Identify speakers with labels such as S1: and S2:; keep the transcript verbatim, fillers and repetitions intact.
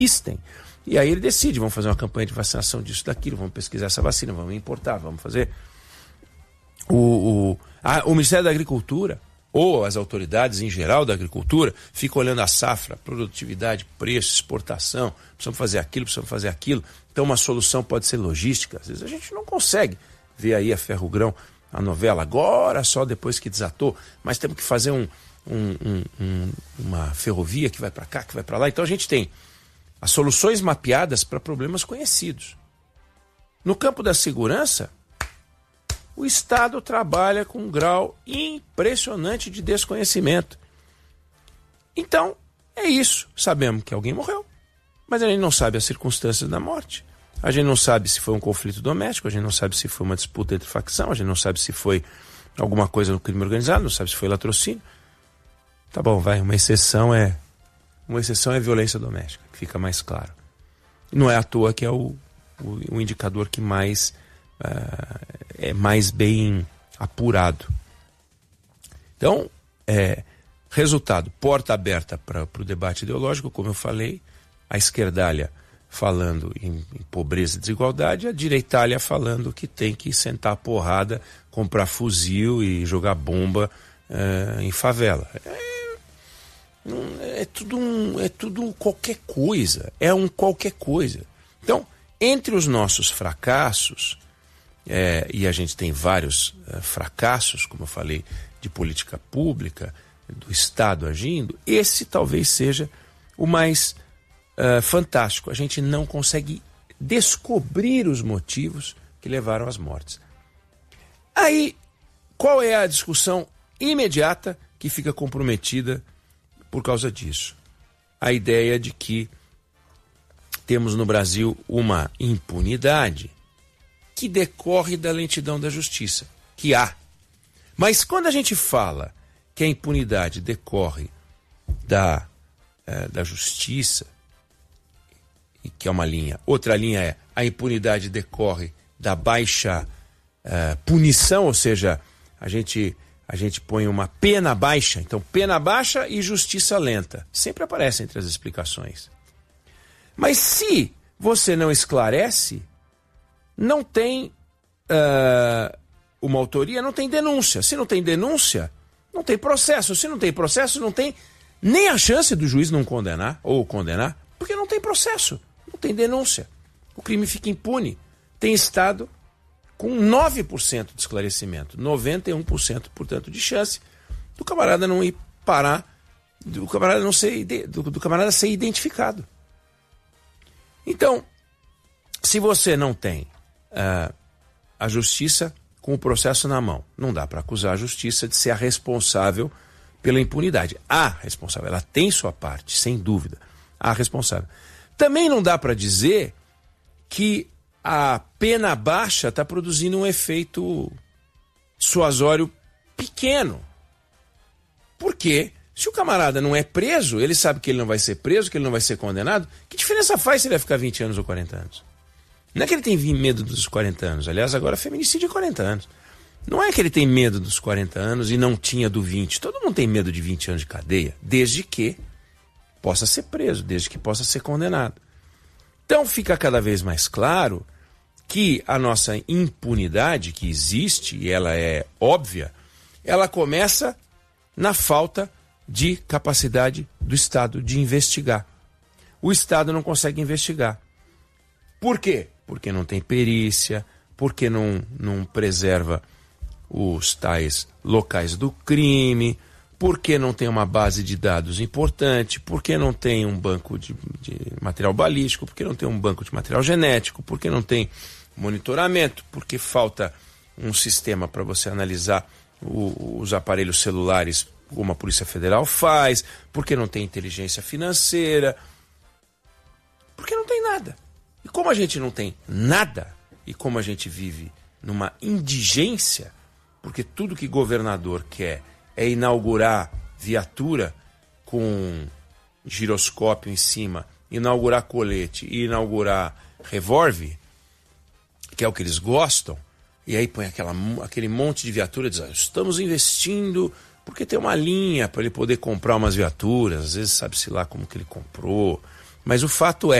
S1: existem. E aí ele decide, vamos fazer uma campanha de vacinação disso, daquilo, vamos pesquisar essa vacina, vamos importar, vamos fazer. O, o, a, o Ministério da Agricultura, ou as autoridades em geral da agricultura, ficam olhando a safra, produtividade, preço, exportação, precisamos fazer aquilo, precisamos fazer aquilo. Então uma solução pode ser logística. Às vezes a gente não consegue ver aí a Ferrogrão, a novela, agora só depois que desatou, mas temos que fazer um, um, um, um, uma ferrovia que vai para cá, que vai para lá. Então a gente tem as soluções mapeadas para problemas conhecidos. No campo da segurança, o Estado trabalha com um grau impressionante de desconhecimento. Então, é isso. Sabemos que alguém morreu, mas a gente não sabe as circunstâncias da morte. A gente não sabe se foi um conflito doméstico, a gente não sabe se foi uma disputa entre facção, a gente não sabe se foi alguma coisa no crime organizado, não sabe se foi latrocínio. Tá bom, vai, uma exceção é uma exceção é violência doméstica, que fica mais claro. Não é à toa que é o, o, o indicador que mais uh, é mais bem apurado. Então, é, resultado, porta aberta para o debate ideológico, como eu falei, a esquerdalha falando em, em pobreza e desigualdade, a direitalha falando que tem que sentar a porrada, comprar fuzil e jogar bomba uh, em favela. É, é, tudo um, é tudo qualquer coisa, é um qualquer coisa. Então, entre os nossos fracassos, é, e a gente tem vários uh, fracassos, como eu falei, de política pública, do Estado agindo, esse talvez seja o mais uh, fantástico. A gente não consegue descobrir os motivos que levaram às mortes. Aí, qual é a discussão imediata que fica comprometida por causa disso? A ideia de que temos no Brasil uma impunidade que decorre da lentidão da justiça, que há. Mas quando a gente fala que a impunidade decorre da, é, da justiça, e que é uma linha, outra linha é a impunidade decorre da baixa é, punição, ou seja, a gente, a gente põe uma pena baixa, então pena baixa e justiça lenta, sempre aparece entre as explicações. Mas se você não esclarece, não tem uh, uma autoria, não tem denúncia. Se não tem denúncia, não tem processo. Se não tem processo, não tem nem a chance do juiz não condenar ou condenar, porque não tem processo, não tem denúncia. O crime fica impune. Tem Estado com nove por cento de esclarecimento, noventa e um por cento, portanto, de chance do camarada não ir parar, do camarada não ser, do, do camarada ser identificado. Então, se você não tem uh, a justiça com o processo na mão, não dá para acusar a justiça de ser a responsável pela impunidade. A responsável, ela tem sua parte, sem dúvida, a responsável. Também não dá para dizer que a pena baixa está produzindo um efeito dissuasório pequeno. Por quê? Se o camarada não é preso, ele sabe que ele não vai ser preso, que ele não vai ser condenado, que diferença faz se ele vai ficar vinte anos ou quarenta anos? Não é que ele tem medo dos quarenta anos, aliás, agora feminicídio é quarenta anos. Não é que ele tem medo dos quarenta anos e não tinha do vinte. Todo mundo tem medo de vinte anos de cadeia, desde que possa ser preso, desde que possa ser condenado. Então fica cada vez mais claro que a nossa impunidade, que existe, e ela é óbvia, ela começa na falta de capacidade do Estado de investigar. O Estado não consegue investigar. Por quê? Porque não tem perícia, porque não, não preserva os tais locais do crime, porque não tem uma base de dados importante, porque não tem um banco de, de material balístico, porque não tem um banco de material genético, porque não tem monitoramento, porque falta um sistema para você analisar o, os aparelhos celulares como a Polícia Federal faz, porque não tem inteligência financeira, porque não tem nada. E como a gente não tem nada, e como a gente vive numa indigência, porque tudo que governador quer é inaugurar viatura com giroscópio em cima, inaugurar colete e inaugurar revólver, que é o que eles gostam, e aí põe aquela, aquele monte de viatura e diz, ah, estamos investindo, porque tem uma linha para ele poder comprar umas viaturas, às vezes sabe-se lá como que ele comprou, Mas o fato é,